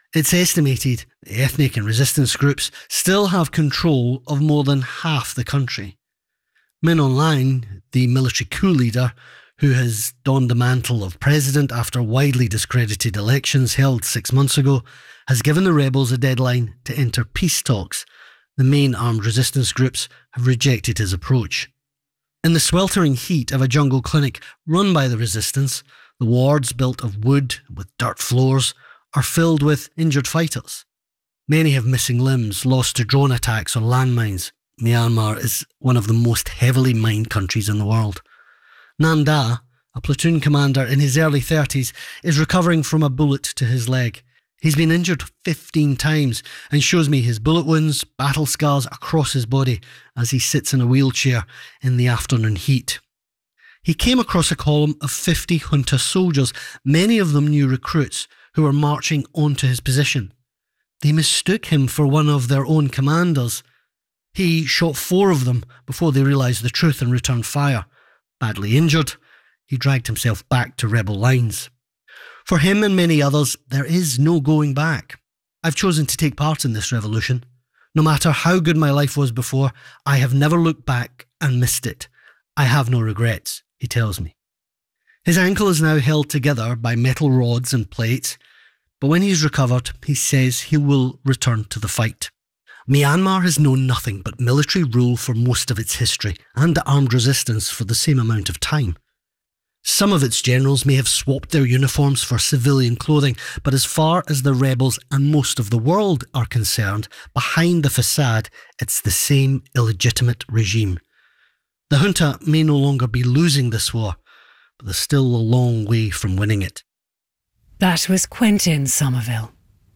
It's estimated the ethnic and resistance groups still have control of more than half the country. Min Aung Hlaing, the military coup leader who has donned the mantle of president after widely discredited elections held 6 months ago, has given the rebels a deadline to enter peace talks. The main armed resistance groups have rejected his approach. In the sweltering heat of a jungle clinic run by the resistance, the wards, built of wood with dirt floors, are filled with injured fighters. Many have missing limbs, lost to drone attacks or landmines. Myanmar is one of the most heavily mined countries in the world. Nam Da, a platoon commander in his early 30s, is recovering from a bullet to his leg. He's been injured 15 times and shows me his bullet wounds, battle scars across his body as he sits in a wheelchair in the afternoon heat. He came across a column of 50 junta soldiers, many of them new recruits, who were marching onto his position. They mistook him for one of their own commanders. He shot 4 of them before they realised the truth and returned fire. Badly injured, he dragged himself back to rebel lines. For him and many others, there is no going back. I've chosen to take part in this revolution. No matter how good my life was before, I have never looked back and missed it. I have no regrets, he tells me. His ankle is now held together by metal rods and plates, but when he's recovered, he says he will return to the fight. Myanmar has known nothing but military rule for most of its history, and armed resistance for the same amount of time. Some of its generals may have swapped their uniforms for civilian clothing, but as far as the rebels and most of the world are concerned, behind the facade, it's the same illegitimate regime. The junta may no longer be losing this war, but they're still a long way from winning it. That was Quentin Somerville.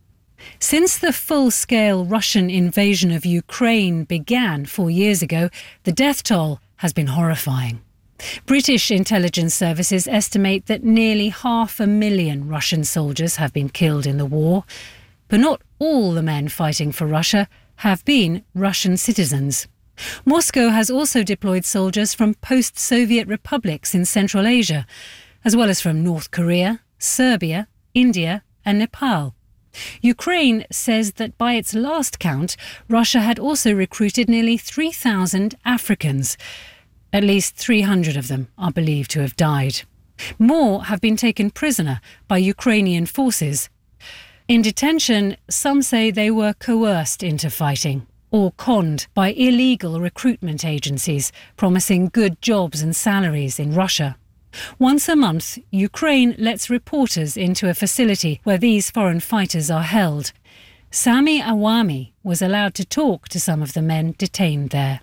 Since the full-scale Russian invasion of Ukraine began 4 years ago, the death toll has been horrifying. British intelligence services estimate that nearly 500,000 Russian soldiers have been killed in the war, but not all the men fighting for Russia have been Russian citizens. Moscow has also deployed soldiers from post-Soviet republics in Central Asia, as well as from North Korea, Serbia, India and Nepal. Ukraine says that by its last count, Russia had also recruited nearly 3,000 Africans. At least 300 of them are believed to have died. More have been taken prisoner by Ukrainian forces. In detention, some say they were coerced into fighting or conned by illegal recruitment agencies promising good jobs and salaries in Russia. Once a month, Ukraine lets reporters into a facility where these foreign fighters are held. Sami Awami was allowed to talk to some of the men detained there.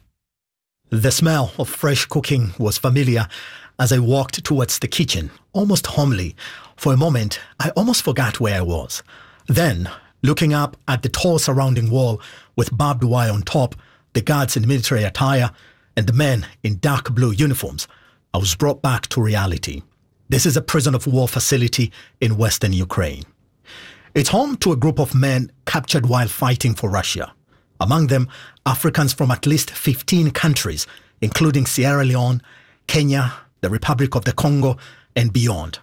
The smell of fresh cooking was familiar as I walked towards the kitchen, almost homely. For a moment, I almost forgot where I was. Then, looking up at the tall surrounding wall with barbed wire on top, the guards in military attire, and the men in dark blue uniforms, I was brought back to reality. This is a prison of war facility in western Ukraine. It's home to a group of men captured while fighting for Russia. Among them, Africans from at least 15 countries, including Sierra Leone, Kenya, the Republic of the Congo, and beyond.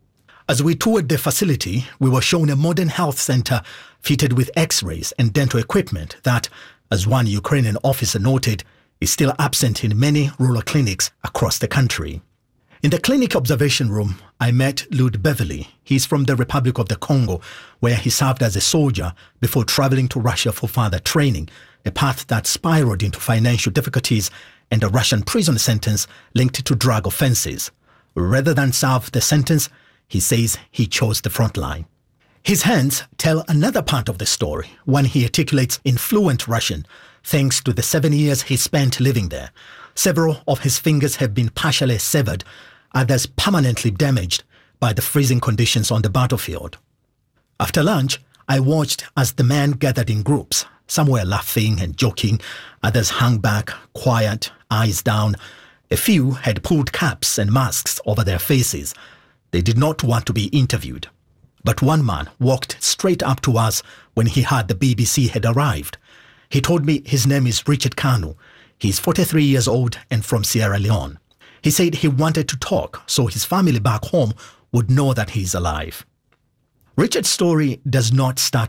As we toured the facility, we were shown a modern health center fitted with x-rays and dental equipment that, as one Ukrainian officer noted, is still absent in many rural clinics across the country. In the clinic observation room, I met Lud Beverly. He's from the Republic of the Congo, where he served as a soldier before traveling to Russia for further training, a path that spiraled into financial difficulties and a Russian prison sentence linked to drug offenses. Rather than serve the sentence, he says he chose the front line. His hands tell another part of the story when he articulates in fluent Russian, thanks to the 7 years he spent living there. Several of his fingers have been partially severed, others permanently damaged by the freezing conditions on the battlefield. After lunch, I watched as the men gathered in groups. Some were laughing and joking, others hung back, quiet, eyes down. A few had pulled caps and masks over their faces. They did not want to be interviewed. But one man walked straight up to us when he heard the BBC had arrived. He told me his name is Richard Kanu. He's 43 years old and from Sierra Leone. He said he wanted to talk so his family back home would know that he's alive. Richard's story does not start